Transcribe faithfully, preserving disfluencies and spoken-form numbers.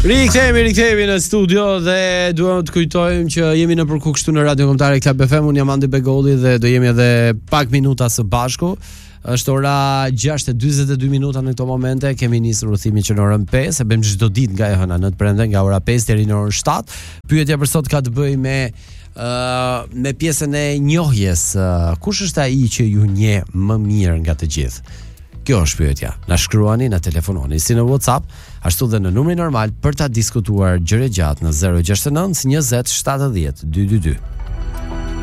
Rikthehemi, rikthehemi në studio dhe duam të kujtojmë që jemi në përku kështu në Radio Kombëtare Club F M. Unë jam Andi Begolli dhe do jemi edhe pak minuta së bashku. Është ora gjashtë e dyzet e dy minuta në këto momente. Kemi nisur udhëtimin që në orën pesë, e bëjmë çdo ditë nga e hëna në të prende, nga ora pesë deri në orën shtatë. Pyetja për sot ka të bëjë me uh, me pjesën e njohjes. Uh, kush është ai që ju njeh më mirë nga të gjithë? Kjo është pyetja. Na shkruani, na telefononi si në WhatsApp, ashtu dhe në numrin normal për ta diskutuar gjëra gjatë në zero gjasht e nëntë njëzet shtatëdhjetë dytë dytë dy.